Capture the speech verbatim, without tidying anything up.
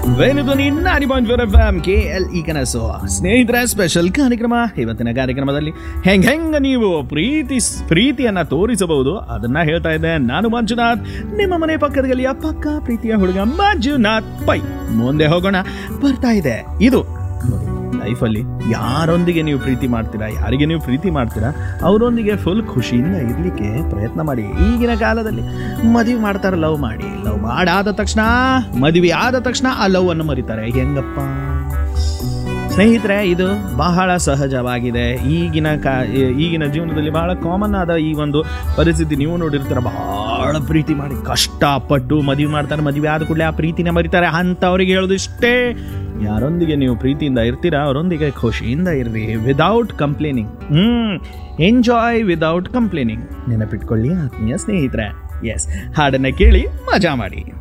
ವೇಣುಧ್ವನಿ ನಾಡಿ point four F M K L ಈ ಕನಸು ಸ್ನೇಹಿತರ ಸ್ಪೆಷಲ್ ಕಾರ್ಯಕ್ರಮ. ಇವತ್ತಿನ ಕಾರ್ಯಕ್ರಮದಲ್ಲಿ ಹೆಂಗ್ ಹೆಂಗ ನೀವು ಪ್ರೀತಿ ಪ್ರೀತಿಯನ್ನ ತೋರಿಸಬಹುದು ಅದನ್ನ ಹೇಳ್ತಾ ಇದ್ದೆ. ನಾನು ಮಂಜುನಾಥ್, ನಿಮ್ಮ ಮನೆ ಪಕ್ಕದ ಗಲಿಯ ಪಕ್ಕ ಪ್ರೀತಿಯ ಹುಡುಗ ಮಂಜುನಾಥ್ ಪೈ. ಮುಂದೆ ಹೋಗೋಣ. ಬರ್ತಾ ಇದೆ ಇದು ಲೈಫಲ್ಲಿ ಯಾರೊಂದಿಗೆ ನೀವು ಪ್ರೀತಿ ಮಾಡ್ತೀರಾ, ಯಾರಿಗೆ ನೀವು ಪ್ರೀತಿ ಮಾಡ್ತೀರಾ ಅವರೊಂದಿಗೆ ಫುಲ್ ಖುಷಿಯಿಂದ ಇರಲಿಕ್ಕೆ ಪ್ರಯತ್ನ ಮಾಡಿ. ಈಗಿನ ಕಾಲದಲ್ಲಿ ಮದುವೆ ಮಾಡ್ತಾರೆ, ಲವ್ ಮಾಡಿ, ಲವ್ ಮಾಡಾದ ತಕ್ಷಣ ಮದುವೆ ಆದ ತಕ್ಷಣ ಆ ಲವ್ ಅನ್ನು ಮರಿತಾರೆ. ಹೆಂಗಪ್ಪ ಸ್ನೇಹಿತರೆ, ಇದು ಬಹಳ ಸಹಜವಾಗಿದೆ. ಈಗಿನ ಕಾ ಈಗಿನ ಜೀವನದಲ್ಲಿ ಬಹಳ ಕಾಮನ್ ಆದ ಈ ಒಂದು ಪರಿಸ್ಥಿತಿ ನೀವು ನೋಡಿರ್ತೀರ. ಬಹಳ ಪ್ರೀತಿ ಮಾಡಿ ಕಷ್ಟಪಟ್ಟು ಮದುವೆ ಮಾಡ್ತಾರೆ, ಮದುವೆ ಆದ ಕೂಡಲೇ ಆ ಪ್ರೀತಿನ ಮರಿತಾರೆ. ಅಂಥವ್ರಿಗೆ ಹೇಳೋದು ಇಷ್ಟೇ, ಯಾರೊಂದಿಗೆ ನೀವು ಪ್ರೀತಿಯಿಂದ ಇರ್ತೀರಾ ಅವರೊಂದಿಗೆ ಖುಷಿಯಿಂದ ಇರ್ರಿ, ವಿದೌಟ್ ಕಂಪ್ಲೇನಿಂಗ್. ಹ್ಮ್ ಎಂಜಾಯ್ ವಿದೌಟ್ ಕಂಪ್ಲೇನಿಂಗ್. ನೆನಪಿಟ್ಕೊಳ್ಳಿ ಆತ್ಮೀಯ ಸ್ನೇಹಿತರೆ. ಎಸ್, ಹಾಡನ್ನ ಕೇಳಿ ಮಜಾ ಮಾಡಿ.